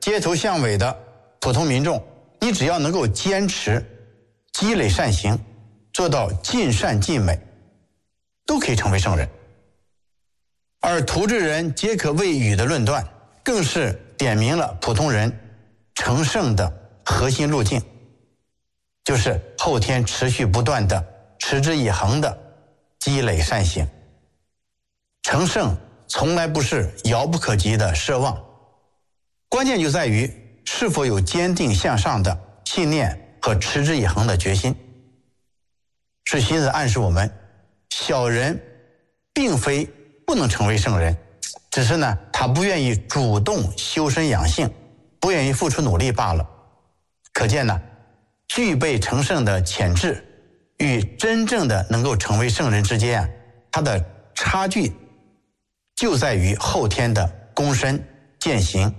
街头巷尾的普通民众，你只要能够坚持积累善行，做到尽善尽美，都可以成为圣人。而图之人皆可谓语的论断，更是点明了普通人成圣的核心路径，就是后天持续不断的持之以恒的积累善行。成圣从来不是遥不可及的奢望，关键就在于是否有坚定向上的信念和持之以恒的决心。是荀子暗示我们，小人并非不能成为圣人，只是呢他不愿意主动修身养性，不愿意付出努力罢了。可见呢，具备成圣的潜质与真正的能够成为圣人之间啊，它的差距就在于后天的躬身践行。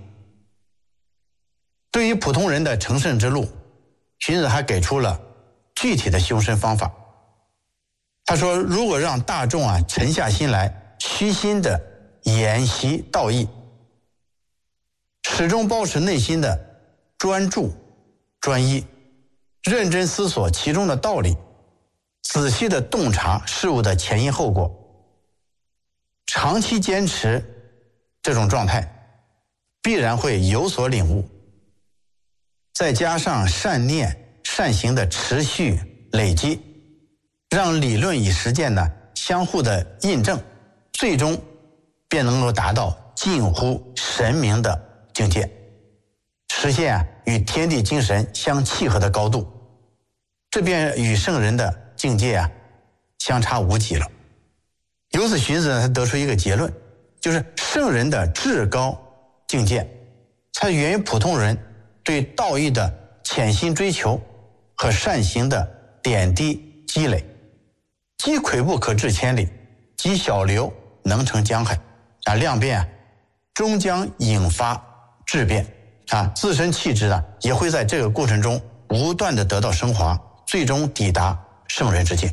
对于普通人的成圣之路，荀子还给出了具体的修身方法。他说，如果让大众啊沉下心来，虚心的研习道义，始终保持内心的专注专一，认真思索其中的道理，仔细的洞察事物的前因后果，长期坚持这种状态，必然会有所领悟。再加上善念善行的持续累积，让理论与实践呢相互的印证，最终便能够达到近乎神明的境界，实现与天地精神相契合的高度，这便与圣人的境界相差无几了。由此荀子呢，他得出一个结论，就是圣人的至高境界，它源于普通人对道义的潜心追求和善行的点滴积累。积跬步可至千里，积小流能成江海。量变终将引发质变自身气质呢也会在这个过程中不断的得到升华，最终抵达圣人之境。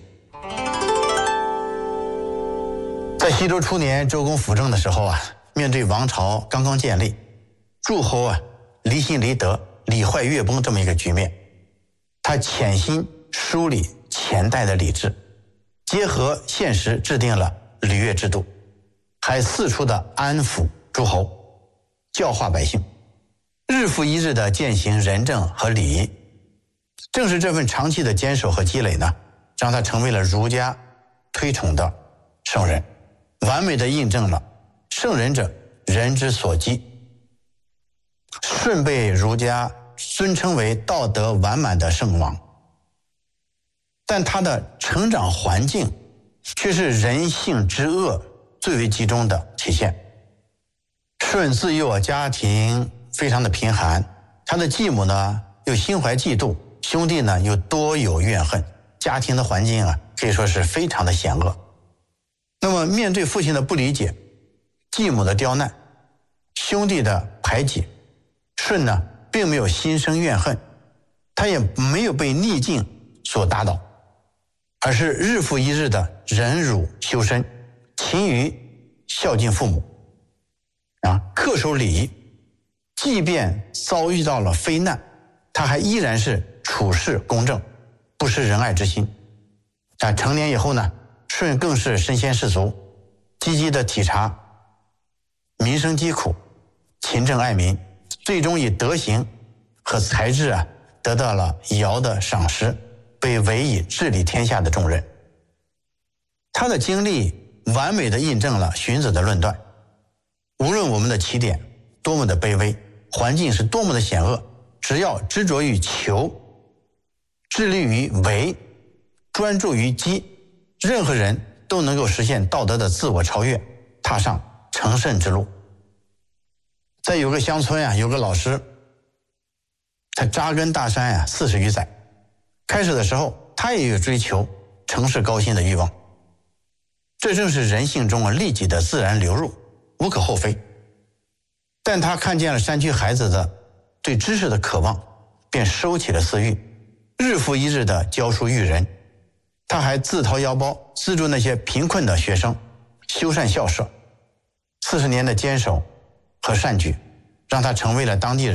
在西周初年，周公辅政的时候面对王朝刚刚建立，诸侯离心离德，礼坏乐崩这么一个局面，他潜心梳理前代的礼制，结合现实制定了礼乐制度，还四处的安抚诸侯，教化百姓，日复一日的践行仁政和礼仪。正是这份长期的坚守和积累呢，让他成为了儒家推崇的圣人，完美的印证了圣人者人之所积，舜被儒家尊称为道德完满的圣王。但他的成长环境却是人性之恶最为集中的体现。舜自幼家庭非常的贫寒，他的继母呢又心怀嫉妒，兄弟呢又多有怨恨，家庭的环境可以说是非常的险恶。那么面对父亲的不理解，继母的刁难，兄弟的排挤，舜呢并没有心生怨恨，他也没有被逆境所打倒，而是日复一日的忍辱修身，勤于孝敬父母恪守礼仪。即便遭遇到了非难，他还依然是处事公正，不失仁爱之心。成年以后呢，舜更是身先士卒，积极的体察民生疾苦，勤政爱民，最终以德行和才智得到了尧的赏识，被委以治理天下的重任。他的经历完美的印证了荀子的论断，无论我们的起点多么的卑微，环境是多么的险恶，只要执着于求，致力于为，专注于积，任何人都能够实现道德的自我超越，踏上成圣之路。在有个乡村有个老师，他扎根大山40余载，开始的时候他也有追求成事高薪的欲望，这正是人性中利己的自然流入，无可厚非。但他看见了山区孩子的对知识的渴望，便收起了私欲，日复一日的教书育人。他还自掏腰包资助那些贫困的学生，修缮校舍。40年的坚守和善举，让他成为了当地人